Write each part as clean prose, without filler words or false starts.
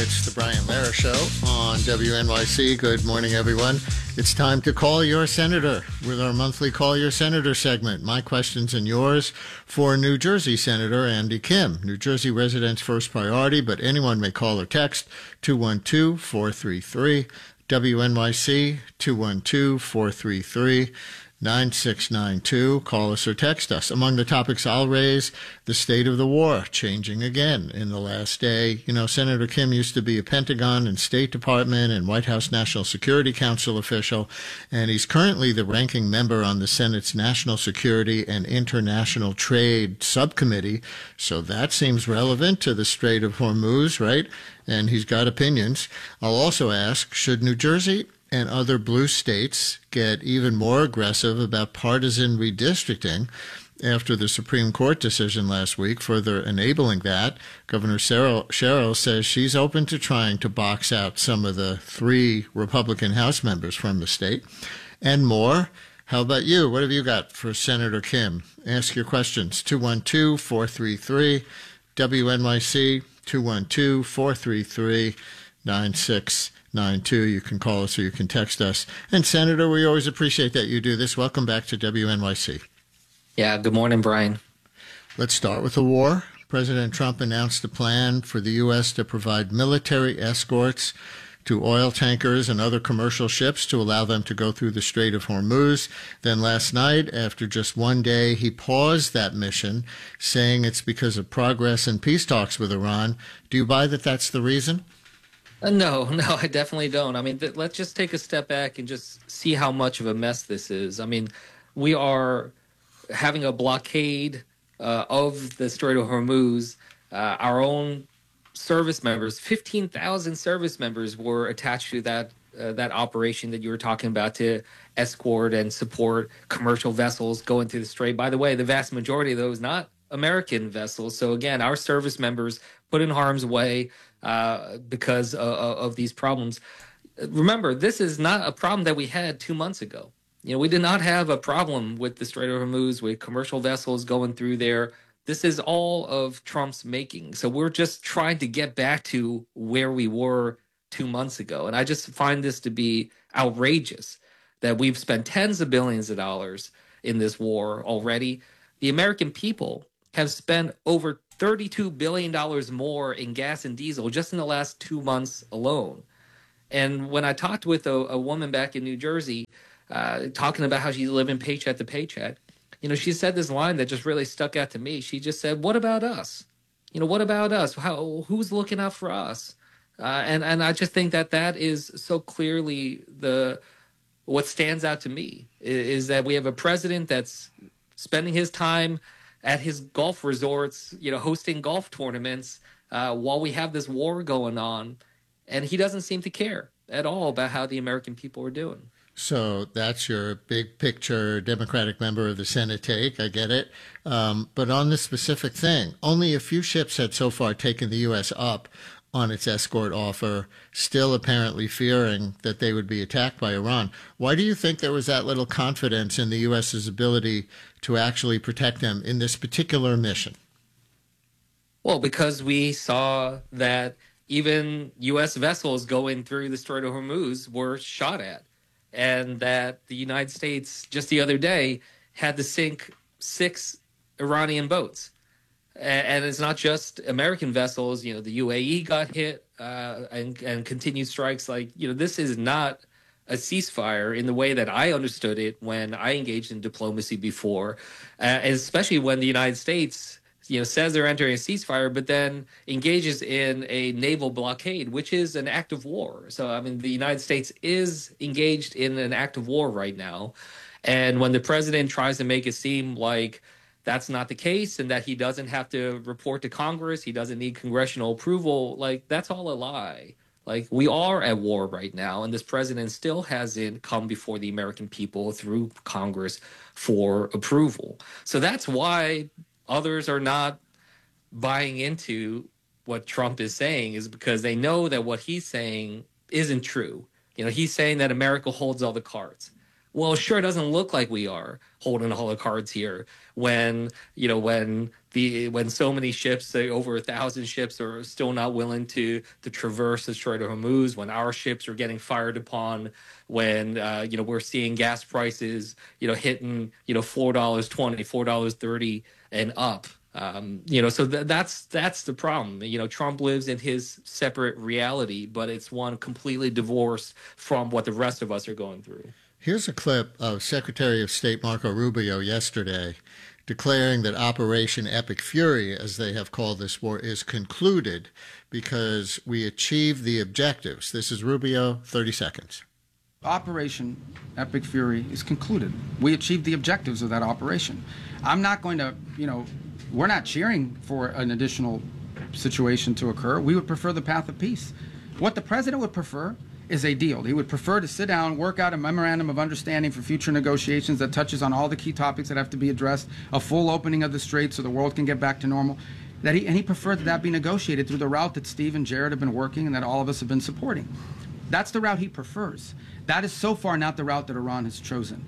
It's the Brian Lehrer Show on WNYC. Good morning, everyone. It's time to call your senator with our monthly Call Your Senator segment. My questions and yours for New Jersey Senator Andy Kim. New Jersey residents first priority, but anyone may call or text 212-433. WNYC 212-433-9692. Call us or text us. Among the topics I'll raise, the state of the war changing again in the last day. You know, Senator Kim used to be a Pentagon and State Department and White House National Security Council official, and he's currently the ranking member on the Senate's National Security and International Trade Subcommittee. So that seems relevant to the Strait of Hormuz, right? And he's got opinions. I'll also ask, should New Jersey and other blue states get even more aggressive about partisan redistricting after the Supreme Court decision last week, further enabling that? Governor Sherrill says she's open to trying to box out some of the 3 Republican House members from the state and more. How about you? What have you got for Senator Kim? Ask your questions. 212-433 WNYC 212-433-9692. You can call us or you can text us. And Senator, we always appreciate that you do this. Welcome back to WNYC. Yeah, good morning, Brian. Let's start with the war. President Trump announced a plan for the U.S. to provide military escorts to oil tankers and other commercial ships to allow them to go through the Strait of Hormuz. Then last night, after just one day, he paused that mission, saying it's because of progress in peace talks with Iran. Do you buy that that's the reason? No, I definitely don't. I mean, let's just take a step back and just see how much of a mess this is. I mean, we are having a blockade of the Strait of Hormuz. Our own service members, 15,000 service members were attached to that operation that you were talking about to escort and support commercial vessels going through the strait. By the way, the vast majority of those not American vessels. So again, our service members put in harm's way because of these problems. Remember, this is not a problem that we had 2 months ago. You know, we did not have a problem with the Strait of Hormuz with commercial vessels going through there. This is all of Trump's making. So we're just trying to get back to where we were 2 months ago. And I just find this to be outrageous that we've spent tens of billions of dollars in this war already. The American people have spent over $32 billion more in gas and diesel just in the last 2 months alone. And when I talked with a woman back in New Jersey, talking about how she's living paycheck to paycheck, you know, she said this line that just really stuck out to me. She just said, what about us? You know, what about us? Who's looking out for us? And I just think that is so clearly what stands out to me is that we have a president that's spending his time at his golf resorts, you know, hosting golf tournaments while we have this war going on. And he doesn't seem to care at all about how the American people are doing. So that's your big picture Democratic member of the Senate take. I get it. But on this specific thing, only a few ships had so far taken the U.S. up on its escort offer, still apparently fearing that they would be attacked by Iran. Why do you think there was that little confidence in the U.S.'s ability to actually protect them in this particular mission? Well, because we saw that even U.S. vessels going through the Strait of Hormuz were shot at. And that the United States just the other day had to sink 6 Iranian boats. And it's not just American vessels. You know, the UAE got hit and continued strikes. Like, you know, this is not a ceasefire in the way that I understood it when I engaged in diplomacy before, especially when the United States, you know, says they're entering a ceasefire, but then engages in a naval blockade, which is an act of war. So, I mean, the United States is engaged in an act of war right now. And when the president tries to make it seem like that's not the case and that he doesn't have to report to Congress, he doesn't need congressional approval, like, that's all a lie. Like, we are at war right now, and this president still hasn't come before the American people through Congress for approval. So that's why others are not buying into what Trump is saying, is because they know that what he's saying isn't true. You know, he's saying that America holds all the cards. Well, sure doesn't look like we are holding all the cards here when, when so many ships, say over 1,000 ships, are still not willing to traverse the Strait of Hormuz, when our ships are getting fired upon, when we're seeing gas prices hitting $4.20, $4.30 and up. So that's the problem. Trump lives in his separate reality, but it's one completely divorced from what the rest of us are going through. Here's a clip of Secretary of State Marco Rubio yesterday declaring that Operation Epic Fury, as they have called this war, is concluded because we achieved the objectives. This is Rubio, 30 seconds. Operation Epic Fury is concluded. We achieved the objectives of that operation. I'm not going to, we're not cheering for an additional situation to occur. We would prefer the path of peace. What the president would prefer is a deal. He would prefer to sit down, work out a memorandum of understanding for future negotiations that touches on all the key topics that have to be addressed, a full opening of the strait so the world can get back to normal. He preferred that be negotiated through the route that Steve and Jared have been working and that all of us have been supporting. That's the route he prefers. That is so far not the route that Iran has chosen.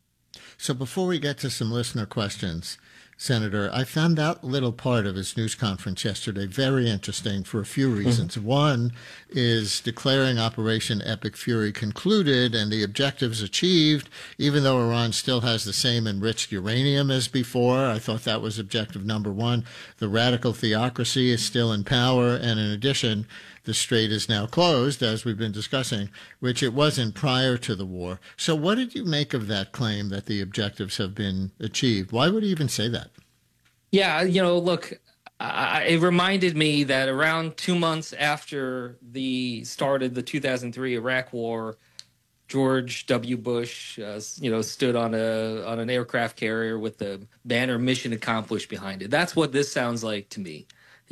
So before we get to some listener questions, Senator, I found that little part of his news conference yesterday very interesting for a few reasons. One is declaring Operation Epic Fury concluded and the objectives achieved, even though Iran still has the same enriched uranium as before. I thought that was objective number one. The radical theocracy is still in power, and in addition, the strait is now closed, as we've been discussing, which it wasn't prior to the war. So what did you make of that claim that the objectives have been achieved? Why would he even say that? Yeah, look, it reminded me that around 2 months after the start of the 2003 Iraq War, George W. Bush, stood on an aircraft carrier with the banner "Mission Accomplished" behind it. That's what this sounds like to me.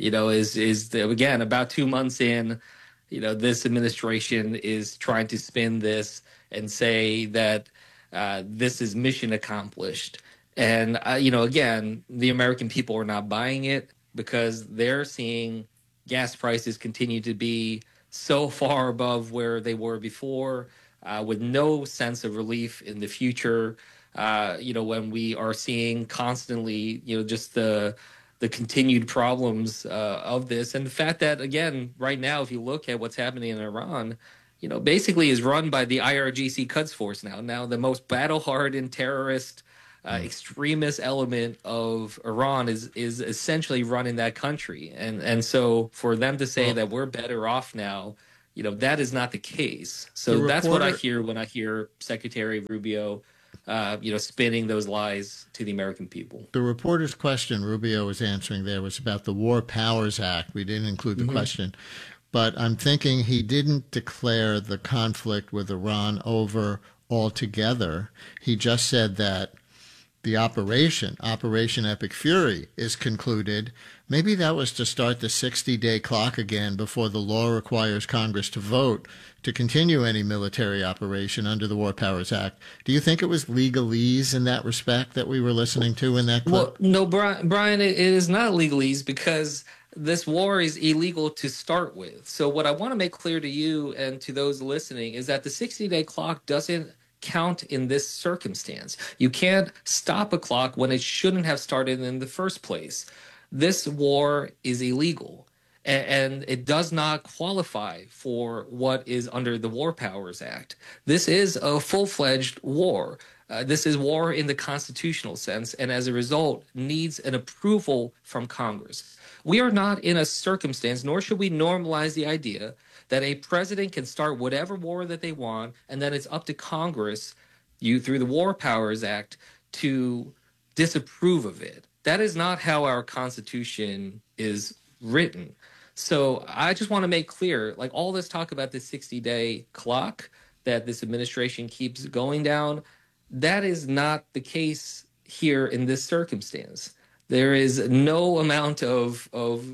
Again, about 2 months in, this administration is trying to spin this and say that this is mission accomplished. And, again, the American people are not buying it because they're seeing gas prices continue to be so far above where they were before, with no sense of relief in the future. When we are seeing constantly, just the continued problems of this. And the fact that, again, right now, if you look at what's happening in Iran, basically is run by the IRGC Quds Force now. Now, the most battle-hardened terrorist extremist element of Iran is essentially running that country. And so for them to say that we're better off now, that is not the case. So that's what I hear when I hear Secretary Rubio spinning those lies to the American people. The reporter's question Rubio was answering there was about the War Powers Act. We didn't include the question, but I'm thinking he didn't declare the conflict with Iran over altogether. He just said that the Operation Epic Fury, is concluded. Maybe that was to start the 60-day clock again before the law requires Congress to vote to continue any military operation under the War Powers Act. Do you think it was legalese in that respect that we were listening to in that clip? Well, no, Brian, it is not legalese because this war is illegal to start with. So what I want to make clear to you and to those listening is that the 60-day clock doesn't count in this circumstance. You can't stop a clock when it shouldn't have started in the first place. This war is illegal, and it does not qualify for what is under the War Powers Act. This is a full-fledged war. This is war in the constitutional sense, and as a result, needs an approval from Congress. We are not in a circumstance, nor should we normalize the idea that a president can start whatever war that they want, and then it's up to Congress, through the War Powers Act, to disapprove of it. That is not how our Constitution is written. So I just want to make clear, like all this talk about the 60-day clock that this administration keeps going down, that is not the case here in this circumstance. There is no amount of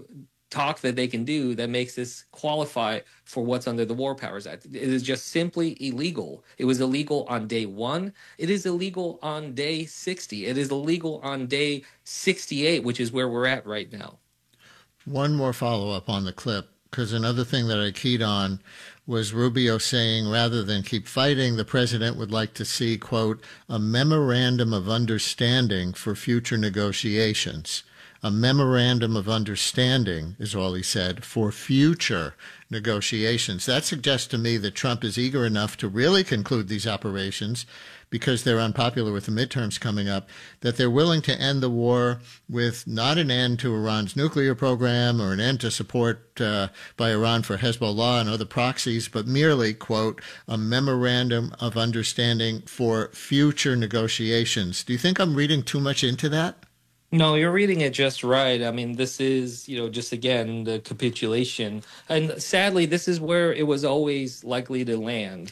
talk that they can do that makes this qualify for what's under the War Powers Act. It is just simply illegal. It was illegal on day 1. It is illegal on day 60. It is illegal on day 68, which is where we're at right now. One more follow-up on the clip because another thing that I keyed on was Rubio saying rather than keep fighting, the president would like to see, quote, a memorandum of understanding for future negotiations. A memorandum of understanding is all he said for future negotiations. That suggests to me that Trump is eager enough to really conclude these operations because they're unpopular with the midterms coming up, that they're willing to end the war with not an end to Iran's nuclear program or an end to support by Iran for Hezbollah and other proxies, but merely, quote, a memorandum of understanding for future negotiations. Do you think I'm reading too much into that? No, you're reading it just right. I mean, this is, just again, the capitulation. And sadly, this is where it was always likely to land.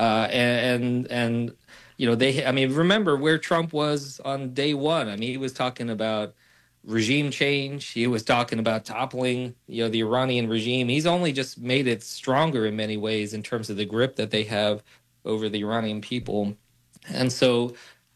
Remember where Trump was on day one. I mean, he was talking about regime change. He was talking about toppling, the Iranian regime. He's only just made it stronger in many ways in terms of the grip that they have over the Iranian people. And so,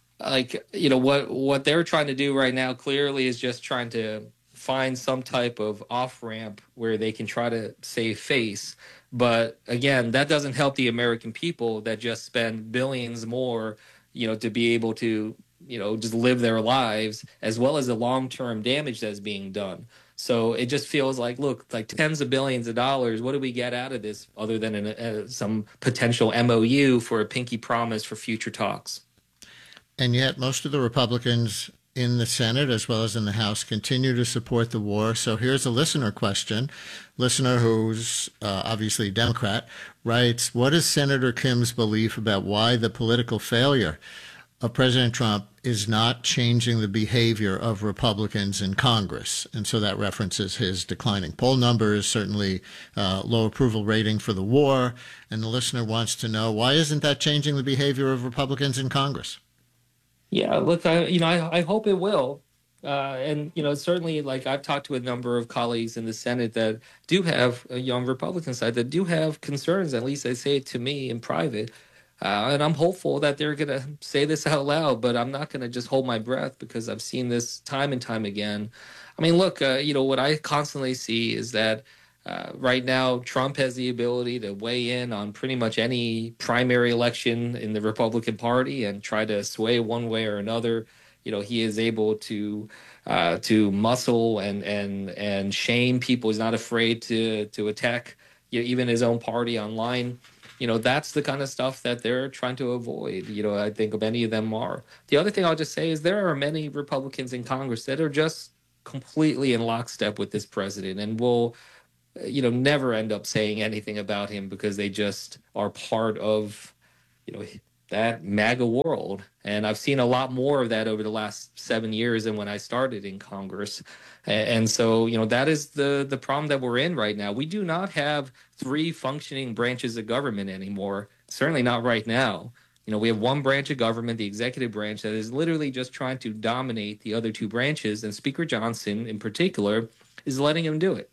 what they're trying to do right now clearly is just trying to find some type of off-ramp where they can try to save face. But again, that doesn't help the American people that just spend billions more, to be able to, just live their lives, as well as the long-term damage that's being done. So it just feels like, look, like tens of billions of dollars. What do we get out of this other than some potential MOU for a pinky promise for future talks? And yet most of the Republicans in the Senate as well as in the House continue to support the war. So here's a listener question. Listener who's obviously a Democrat writes, what is Senator Kim's belief about why the political failure of President Trump is not changing the behavior of Republicans in Congress? And so that references his declining poll numbers, certainly low approval rating for the war. And the listener wants to know, why isn't that changing the behavior of Republicans in Congress? Yeah, look, I hope it will. Certainly, like I've talked to a number of colleagues in the Senate that do have a young Republican side that do have concerns. At least they say it to me in private. And I'm hopeful that they're going to say this out loud, but I'm not going to just hold my breath because I've seen this time and time again. I mean, look, what I constantly see is that right now, Trump has the ability to weigh in on pretty much any primary election in the Republican Party and try to sway one way or another. He is able to muscle and shame people. He's not afraid to attack even his own party online. That's the kind of stuff that they're trying to avoid. I think many of them are. The other thing I'll just say is there are many Republicans in Congress that are just completely in lockstep with this president and will never end up saying anything about him because they just are part of, that MAGA world. And I've seen a lot more of that over the last 7 years than when I started in Congress. And so, that is the problem that we're in right now. We do not have 3 functioning branches of government anymore, certainly not right now. We have one branch of government, the executive branch, that is literally just trying to dominate the other 2 branches. And Speaker Johnson, in particular, is letting him do it.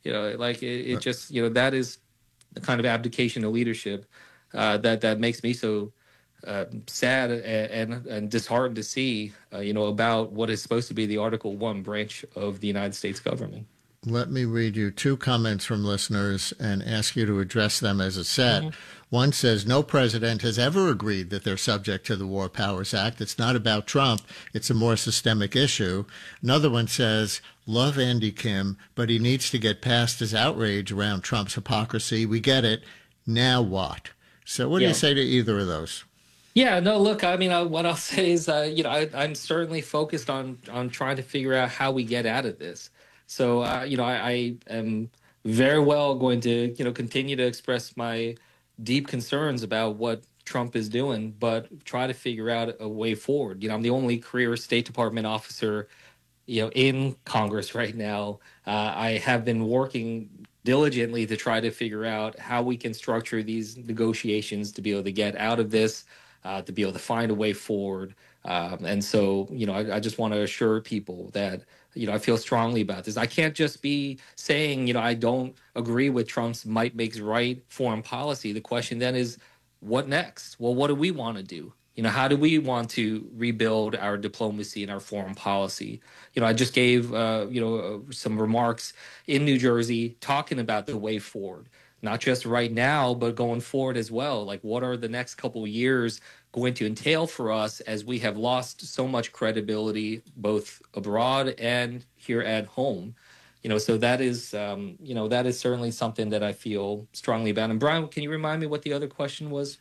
That is the kind of abdication of leadership that makes me so sad and disheartened to see, about what is supposed to be the Article 1 branch of the United States government. Let me read you 2 comments from listeners and ask you to address them as a set. Mm-hmm. One says, no president has ever agreed that they're subject to the War Powers Act. It's not about Trump. It's a more systemic issue. Another one says, love Andy Kim, but he needs to get past his outrage around Trump's hypocrisy. We get it. Now what? So what do you say to either of those? Yeah, no, look, I mean, what I'll say is, I'm certainly focused on trying to figure out how we get out of this. So, I am very well going to, continue to express my deep concerns about what Trump is doing, but try to figure out a way forward. I'm the only career State Department officer, in Congress right now. I have been working diligently to try to figure out how we can structure these negotiations to be able to get out of this, to be able to find a way forward. And so, I just want to assure people that, I feel strongly about this. I can't just be saying, I don't agree with Trump's might makes right foreign policy. The question then is, what next? Well, what do we want to do? How do we want to rebuild our diplomacy and our foreign policy? I just gave, some remarks in New Jersey talking about the way forward, not just right now, but going forward as well. Like, what are the next couple of years going to entail for us as we have lost so much credibility, both abroad and here at home? So that is, that is certainly something that I feel strongly about. And Brian, can you remind me what the other question was?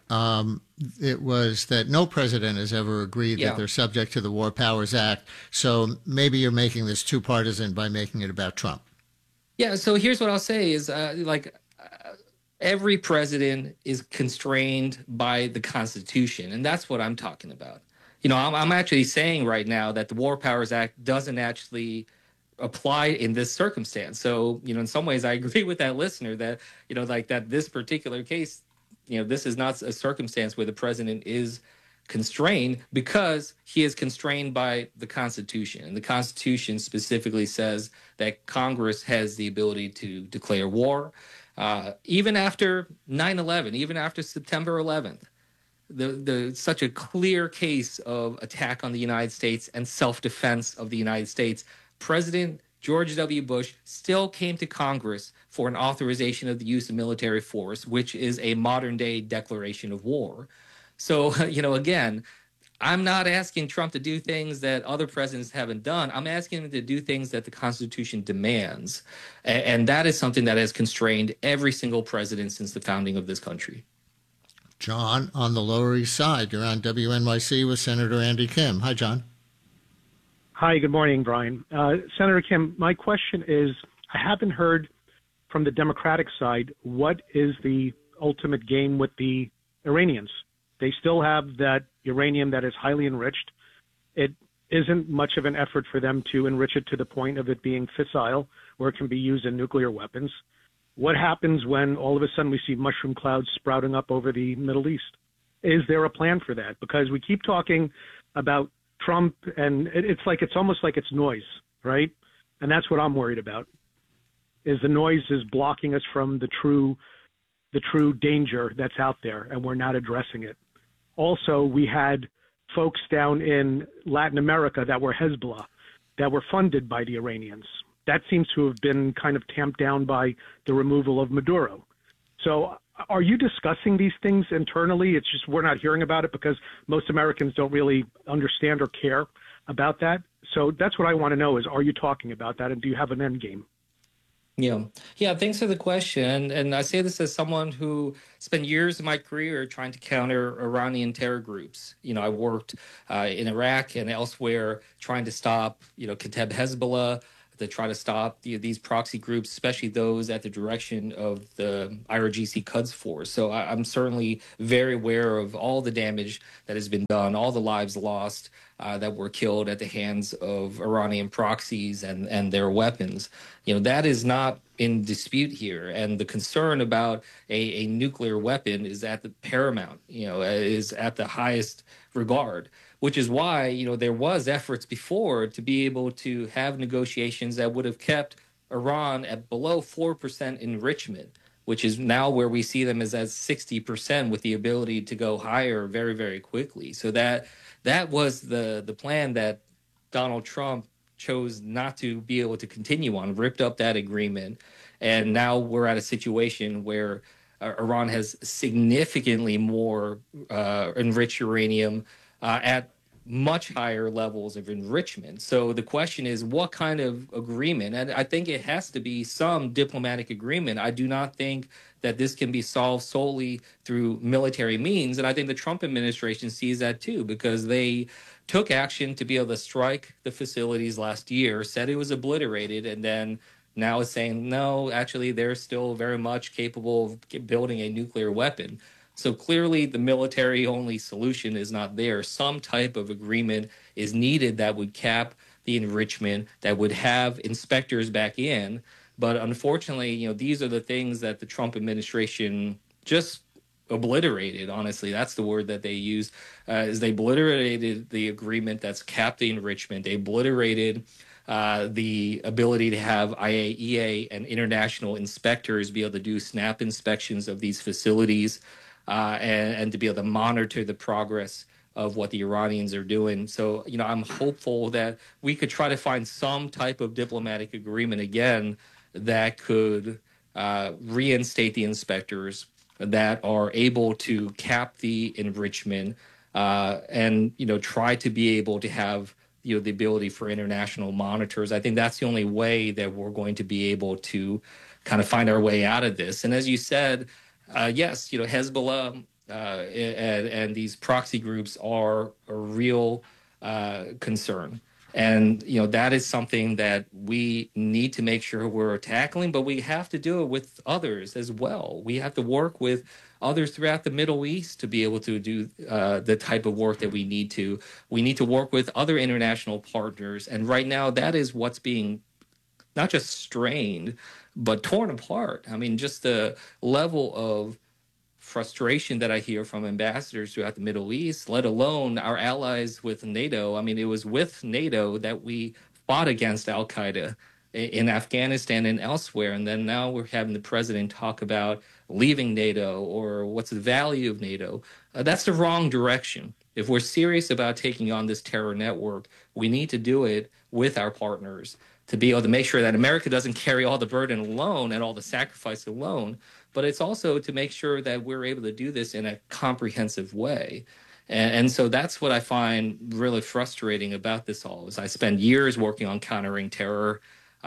It was that no president has ever agreed that they're subject to the War Powers Act. So maybe you're making this too partisan by making it about Trump. Yeah. So here's what I'll say is every president is constrained by the Constitution. And that's what I'm talking about. I'm actually saying right now that the War Powers Act doesn't actually apply in this circumstance. So, in some ways, I agree with that listener that, that this particular case, this is not a circumstance where the president is constrained because he is constrained by the Constitution. And the Constitution specifically says that Congress has the ability to declare war. Even after 9/11, even after September 11th, the such a clear case of attack on the United States and self-defense of the United States, President George W. Bush still came to Congress for an authorization of the use of military force, which is a modern-day declaration of war. So, again, I'm not asking Trump to do things that other presidents haven't done. I'm asking him to do things that the Constitution demands. And that is something that has constrained every single president since the founding of this country. John, on the Lower East Side, you're on WNYC with Senator Andy Kim. Hi, John. Hi, good morning, Brian. Senator Kim, my question is, I haven't heard from the Democratic side, what is the ultimate game with the Iranians? They still have that uranium that is highly enriched. It isn't much of an effort for them to enrich it to the point of it being fissile, where it can be used in nuclear weapons. What happens when all of a sudden we see mushroom clouds sprouting up over the Middle East? Is there a plan for that? Because we keep talking about Trump, and it's almost like it's noise, right? And that's what I'm worried about, is the noise is blocking us from the true danger that's out there, and we're not addressing it. Also, we had folks down in Latin America that were Hezbollah, that were funded by the Iranians. That seems to have been kind of tamped down by the removal of Maduro. So are you discussing these things internally? It's just we're not hearing about it because most Americans don't really understand or care about that. So that's what I want to know is, are you talking about that, and do you have an end game? Yeah. Thanks for the question. And I say this as someone who spent years of my career trying to counter Iranian terror groups. I worked in Iraq and elsewhere trying to stop, Kata'ib Hezbollah, to try to stop these proxy groups, especially those at the direction of the IRGC Quds Force. So I'm certainly very aware of all the damage that has been done, all the lives lost that were killed at the hands of Iranian proxies and their weapons. That is not in dispute here. And the concern about a nuclear weapon is at the paramount, is at the highest regard, which is why, there was efforts before to be able to have negotiations that would have kept Iran at below 4% enrichment, which is now where we see them as 60% with the ability to go higher very, very quickly. So that was the plan that Donald Trump chose not to be able to continue on, ripped up that agreement. And now we're at a situation where Iran has significantly more enriched uranium at much higher levels of enrichment. So the question is, what kind of agreement? And I think it has to be some diplomatic agreement. I do not think that this can be solved solely through military means. And I think the Trump administration sees that too, because they took action to be able to strike the facilities last year, said it was obliterated, and then now is saying, no, actually, they're still very much capable of building a nuclear weapon. So clearly the military-only solution is not there. Some type of agreement is needed that would cap the enrichment, that would have inspectors back in. But unfortunately, these are the things that the Trump administration just obliterated. Honestly, that's the word that they used, is they obliterated the agreement that's capped the enrichment. They obliterated the ability to have IAEA and international inspectors be able to do snap inspections of these facilities. and to be able to monitor the progress of what the Iranians are doing. So, I'm hopeful that we could try to find some type of diplomatic agreement again that could reinstate the inspectors, that are able to cap the enrichment, and try to be able to have the ability for international monitors. I think that's the only way that we're going to be able to kind of find our way out of this. And as you said, yes, Hezbollah and these proxy groups are a real concern. And, that is something that we need to make sure we're tackling, but we have to do it with others as well. We have to work with others throughout the Middle East to be able to do the type of work that we need to. We need to work with other international partners. And right now, that is what's being not just strained, but torn apart. I mean, just the level of frustration that I hear from ambassadors throughout the Middle East, let alone our allies with NATO. I mean, it was with NATO that we fought against al-Qaeda in Afghanistan and elsewhere. And then now we're having the president talk about leaving NATO or what's the value of NATO. That's the wrong direction. If we're serious about taking on this terror network, we need to do it with our partners to be able to make sure that America doesn't carry all the burden alone and all the sacrifice alone, but it's also to make sure that we're able to do this in a comprehensive way. And so that's what I find really frustrating about this all, is I spend years working on countering terror,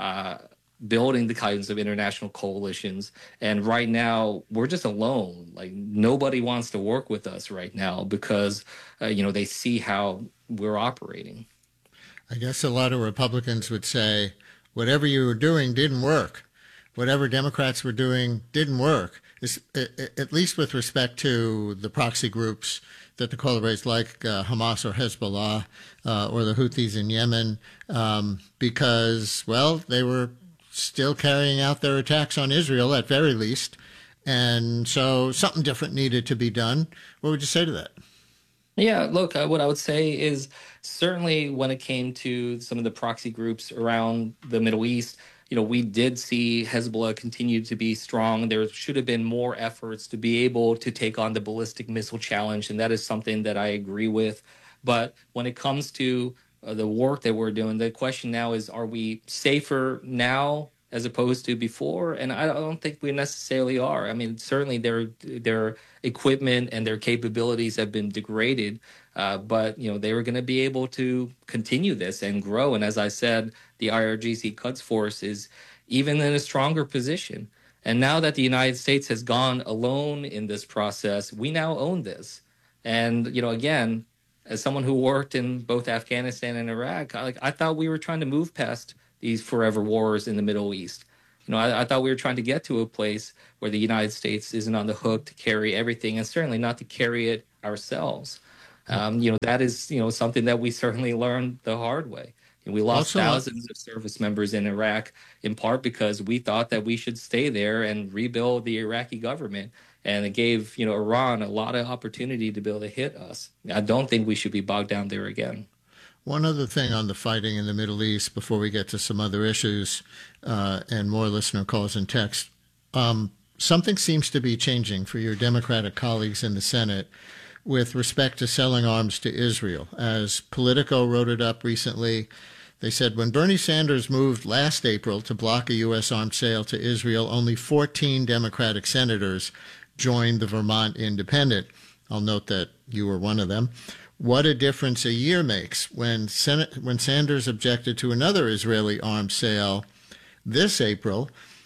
building the kinds of international coalitions, and right now we're just alone. Like, nobody wants to work with us right now because, they see how we're operating. I guess a lot of Republicans would say, whatever you were doing didn't work. Whatever Democrats were doing didn't work, at least with respect to the proxy groups that the caller raised, like Hamas or Hezbollah or the Houthis in Yemen, because, well, they were still carrying out their attacks on Israel at very least. And so something different needed to be done. What would you say to that? Yeah, look, what I would say is certainly when it came to some of the proxy groups around the Middle East, we did see Hezbollah continue to be strong. There should have been more efforts to be able to take on the ballistic missile challenge, and that is something that I agree with. But when it comes to the work that we're doing, the question now is, are we safer now as opposed to before? And I don't think we necessarily are. I mean, certainly their equipment and their capabilities have been degraded, but they were going to be able to continue this and grow. And as I said, the IRGC Quds Force is even in a stronger position. And now that the United States has gone alone in this process, we now own this. And again, as someone who worked in both Afghanistan and Iraq, I thought we were trying to move past these forever wars in the Middle East. I thought we were trying to get to a place where the United States isn't on the hook to carry everything, and certainly not to carry it ourselves. That is, something that we certainly learned the hard way. And we lost thousands of service members in Iraq, in part because we thought that we should stay there and rebuild the Iraqi government. And it gave, Iran a lot of opportunity to be able to hit us. I don't think we should be bogged down there again. One other thing on the fighting in the Middle East before we get to some other issues and more listener calls and text. Something seems to be changing for your Democratic colleagues in the Senate with respect to selling arms to Israel. As Politico wrote it up recently, they said when Bernie Sanders moved last April to block a U.S. arms sale to Israel, only 14 Democratic senators joined the Vermont Independent. I'll note that you were one of them. What a difference a year makes. When Sanders objected to another Israeli arms sale this April,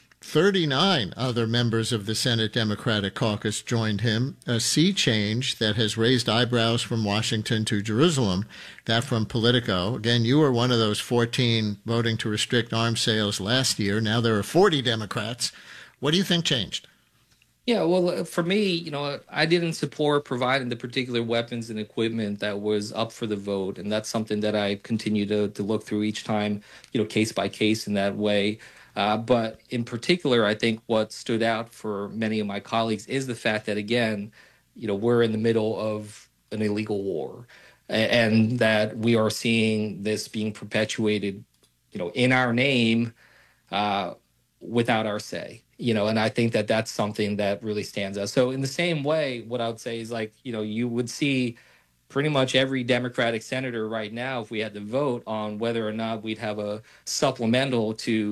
39 other members of the Senate Democratic Caucus joined him, a sea change that has raised eyebrows from Washington to Jerusalem. That from Politico. Again, you were one of those 14 voting to restrict arms sales last year. Now there are 40 Democrats. What do you think changed? Yeah, well, for me, I didn't support providing the particular weapons and equipment that was up for the vote. And that's something that I continue to look through each time, case by case in that way. But in particular, I think what stood out for many of my colleagues is the fact that, again, we're in the middle of an illegal war and that we are seeing this being perpetuated, in our name without our say. And I think that that's something that really stands out. So in the same way, what I would say is like, you would see pretty much every Democratic senator right now, if we had to vote on whether or not we'd have a supplemental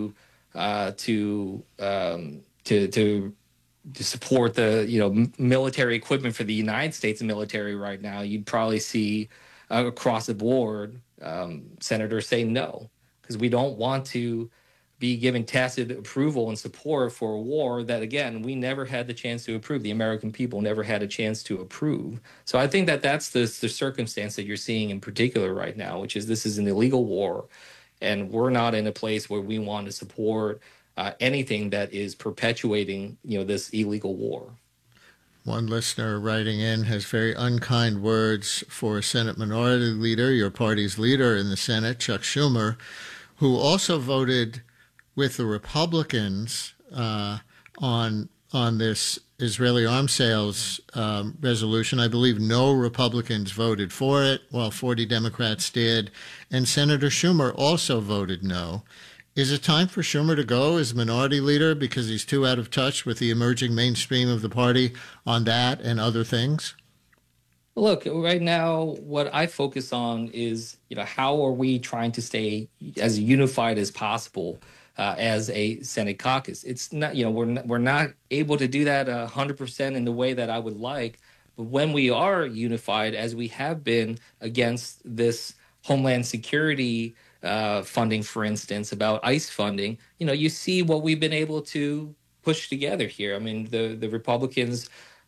to support the military equipment for the United States military right now, you'd probably see across the board senators say no, because we don't want to be giving tacit approval and support for a war that, again, we never had the chance to approve. The American people never had a chance to approve. So I think that that's the circumstance that you're seeing in particular right now, which is this is an illegal war, and we're not in a place where we want to support anything that is perpetuating, this illegal war. One listener writing in has very unkind words for Senate Minority Leader, your party's leader in the Senate, Chuck Schumer, who also voted with the Republicans on this Israeli arms sales resolution. I believe no Republicans voted for it, while 40 Democrats did, and Senator Schumer also voted no. Is it time for Schumer to go as minority leader because he's too out of touch with the emerging mainstream of the party on that and other things? Look, right now, what I focus on is, how are we trying to stay as unified as possible as a Senate caucus? It's not, we're not able to do that 100% in the way that I would like. But when we are unified, as we have been against this Homeland Security funding, for instance, about ICE funding, you see what we've been able to push together here. I mean, the Republicans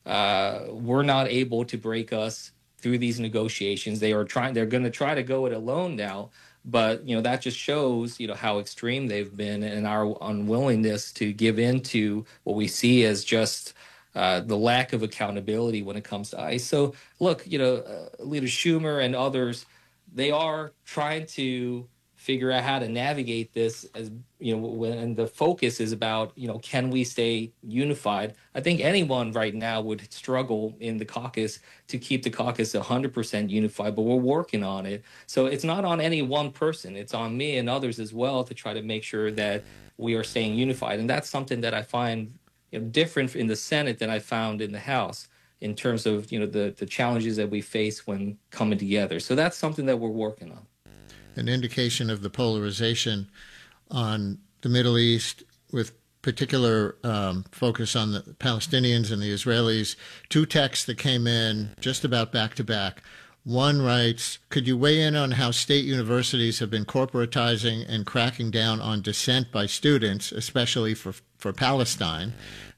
were not able to break us through these negotiations. They're going to try to go it alone now. But, that just shows, how extreme they've been and our unwillingness to give in to what we see as just the lack of accountability when it comes to ICE. So, look, Leader Schumer and others, they are trying to figure out how to navigate this as, when the focus is about, can we stay unified? I think anyone right now would struggle in the caucus to keep the caucus 100% unified, but we're working on it. So it's not on any one person. It's on me and others as well to try to make sure that we are staying unified. And that's something that I find different in the Senate than I found in the House in terms of, the challenges that we face when coming together. So that's something that we're working on. An indication of the polarization on the Middle East with particular focus on the Palestinians and the Israelis. Two texts that came in just about back to back. One writes, could you weigh in on how state universities have been corporatizing and cracking down on dissent by students, especially for Palestine?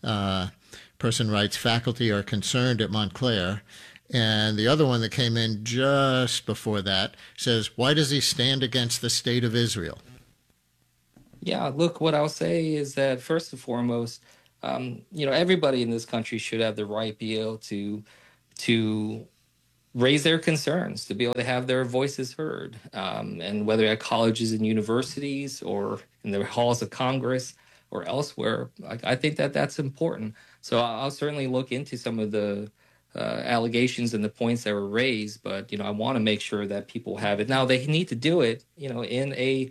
Person writes, faculty are concerned at Montclair. And the other one that came in just before that says, why does he stand against the state of Israel? Yeah, look, what I'll say is that first and foremost, everybody in this country should have the right to be able to raise their concerns, to be able to have their voices heard. And whether at colleges and universities or in the halls of Congress or elsewhere, I think that that's important. So I'll certainly look into some of the allegations and the points that were raised, but I want to make sure that people have it. Now they need to do it, in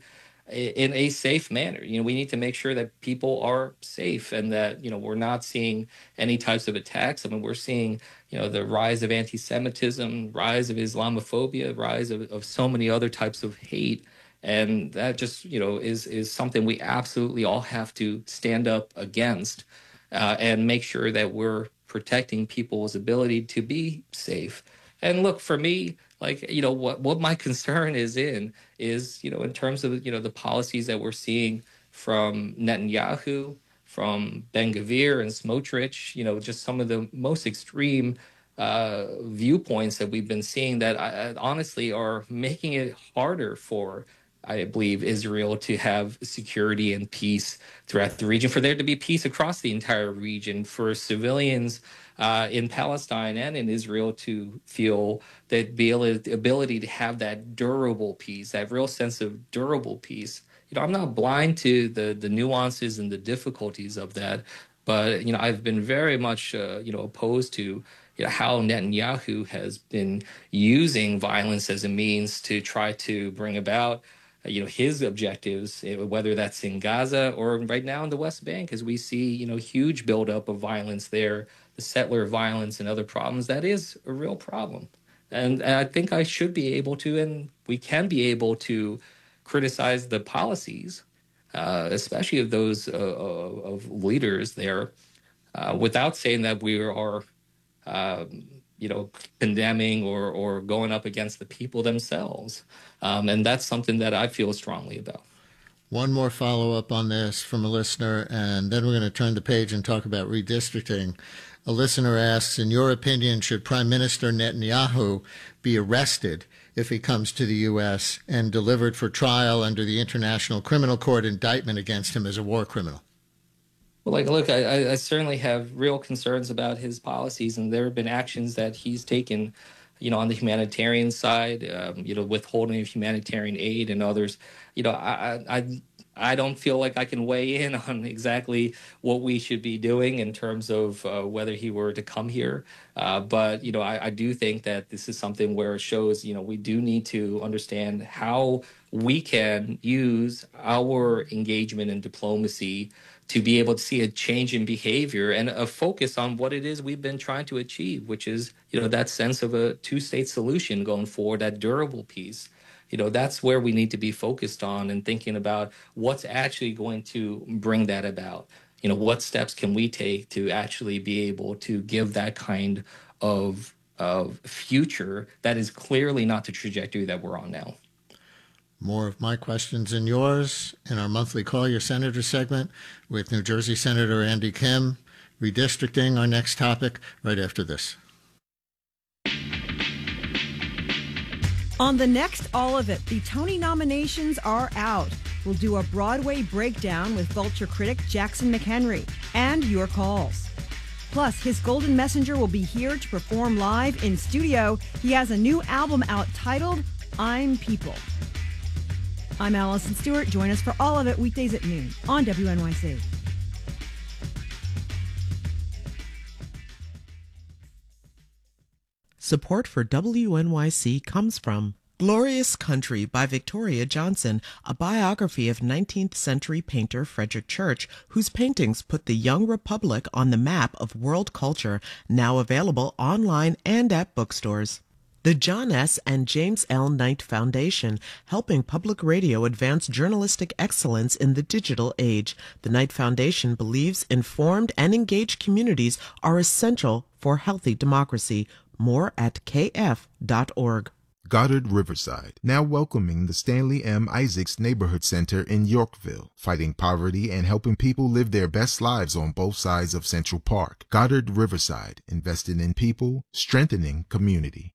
a safe manner. We need to make sure that people are safe and that we're not seeing any types of attacks. I mean, we're seeing the rise of anti-Semitism, rise of Islamophobia, rise of so many other types of hate, and that just is something we absolutely all have to stand up against and make sure that we're protecting people's ability to be safe. And look, for me, what my concern is in terms of the policies that we're seeing from Netanyahu, from Ben-Gvir and Smotrich, just some of the most extreme viewpoints that we've been seeing that honestly are making it harder for, I believe, Israel to have security and peace throughout the region, for there to be peace across the entire region, for civilians in Palestine and in Israel to feel that the ability to have that durable peace, that real sense of durable peace. I'm not blind to the nuances and the difficulties of that, but I've been very much opposed to how Netanyahu has been using violence as a means to try to bring about his objectives, whether that's in Gaza or right now in the West Bank, as we see, huge buildup of violence there, the settler violence and other problems. That is a real problem. And I think I should be able to, and we can be able to criticize the policies, especially of those of leaders there, without saying that we are, condemning or going up against the people themselves. And that's something that I feel strongly about. One more follow-up on this from a listener, and then we're going to turn the page and talk about redistricting. A listener asks, in your opinion, should Prime Minister Netanyahu be arrested if he comes to the U.S. and delivered for trial under the International Criminal Court indictment against him as a war criminal? Well, look, I certainly have real concerns about his policies, and there have been actions that he's taken, on the humanitarian side, withholding of humanitarian aid and others. I don't feel like I can weigh in on exactly what we should be doing in terms of whether he were to come here. But I do think that this is something where it shows, we do need to understand how we can use our engagement in diplomacy to be able to see a change in behavior and a focus on what it is we've been trying to achieve, which is, that sense of a two-state solution going forward, that durable peace. That's where we need to be focused on and thinking about what's actually going to bring that about. What steps can we take to actually be able to give that kind of future that is clearly not the trajectory that we're on now. More of my questions and yours in our monthly Call Your Senator segment with New Jersey Senator Andy Kim. Redistricting, our next topic, right after this. On the next All of It, the Tony nominations are out. We'll do a Broadway breakdown with Vulture critic Jackson McHenry and your calls. Plus, his Golden Messenger will be here to perform live in studio. He has a new album out titled I'm People. I'm Allison Stewart. Join us for All of It weekdays at noon on WNYC. Support for WNYC comes from Glorious Country by Victoria Johnson, a biography of 19th century painter Frederick Church, whose paintings put the young republic on the map of world culture, now available online and at bookstores. The John S. and James L. Knight Foundation, helping public radio advance journalistic excellence in the digital age. The Knight Foundation believes informed and engaged communities are essential for healthy democracy. More at kf.org. Goddard Riverside, now welcoming the Stanley M. Isaacs Neighborhood Center in Yorkville, fighting poverty and helping people live their best lives on both sides of Central Park. Goddard Riverside, investing in people, strengthening community.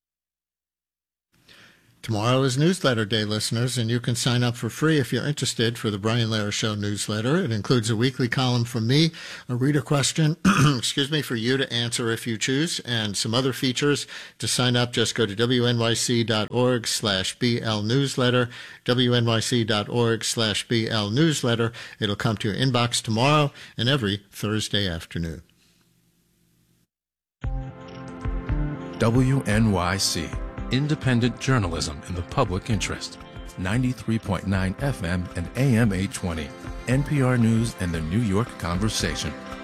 Tomorrow is Newsletter Day, listeners, and you can sign up for free if you're interested for the Brian Lehrer Show newsletter. It includes a weekly column from me, a reader question, for you to answer if you choose, and some other features. To sign up, just go to wnyc.org/BL newsletter, wnyc.org/BL newsletter. It'll come to your inbox tomorrow and every Thursday afternoon. WNYC. Independent journalism in the public interest. 93.9 FM and AM 820. NPR News and the New York Conversation.